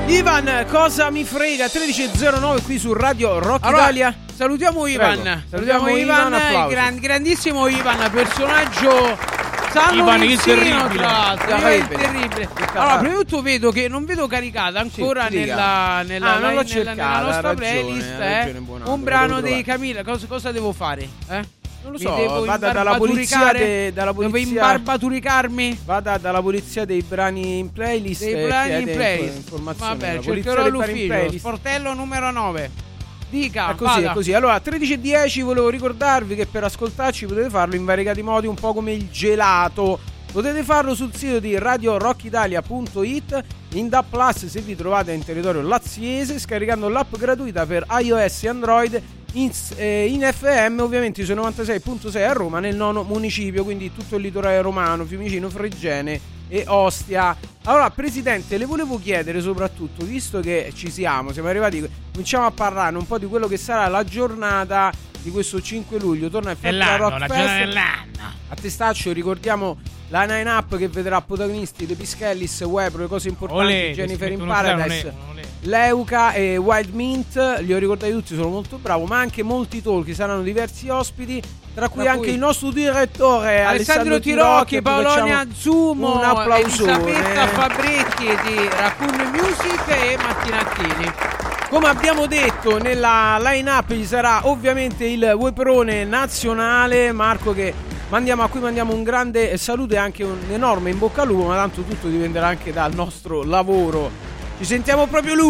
Ivan, cosa mi frega? 13.09 qui su Radio Rock Italia. Salutiamo Ivan. Prego. Salutiamo Ivan, grandissimo Ivan, personaggio salmonicino, tra l'altro. Terribile. Allora, prima di tutto vedo che non vedo caricata ancora nella nostra playlist un brano dei Camilla. Cosa devo fare? Non lo so, vada dalla polizia devo imbarbaricarmi. Vada dalla polizia dei brani in playlist. Informazioni. Vabbè, cercherò l'ufficio. Sportello numero 9. Dica, è così. Allora, 13.10 volevo ricordarvi che per ascoltarci potete farlo in variegati modi, un po' come il gelato. Potete farlo sul sito di radiorockitalia.it, in DAB Plus se vi trovate in territorio laziese, scaricando l'app gratuita per iOS e Android, in FM ovviamente sui 96.6 a Roma, nel 9 municipio, quindi tutto il litorale romano, Fiumicino, Fregene e Ostia. Allora, Presidente, le volevo chiedere soprattutto, visto che siamo arrivati, cominciamo a parlare un po' di quello che sarà la giornata di questo 5 luglio. Torna il Rock Fest a Testaccio. Ricordiamo la line-up che vedrà protagonisti De Pischellis, Webro, le cose importanti, Jennifer in Paradise, Leuca e Wild Mint. Li ho ricordati tutti, sono molto bravo, ma anche molti talk, saranno diversi ospiti, tra cui anche il nostro direttore Alessandro Tirocchi, Paolonia Zumo, un applausone, Elisabetta Fabretti di Raccoon Music e Martinattini. Come abbiamo detto, nella line-up ci sarà ovviamente il Weprone nazionale, Marco, che mandiamo un grande saluto e anche un enorme in bocca al lupo, ma tanto tutto dipenderà anche dal nostro lavoro. Ci sentiamo proprio lui.